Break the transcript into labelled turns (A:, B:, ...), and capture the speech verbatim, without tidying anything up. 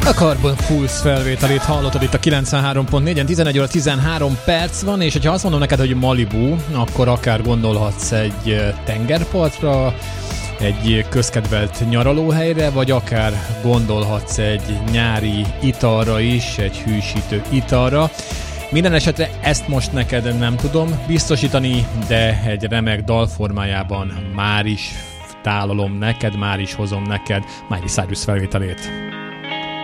A: A Carbon Pulse felvételét hallottad itt a kilencvenhárom pont négyen, tizenegy óra tizenhárom perc van, és ha azt mondom neked, hogy Malibu, akkor akár gondolhatsz egy tengerpartra, egy közkedvelt nyaralóhelyre, vagy akár gondolhatsz egy nyári italra is, egy hűsítő italra. Minden esetre ezt most neked nem tudom biztosítani, de egy remek dal formájában már is tálalom neked, már is hozom neked Miley Cyrus felvételét.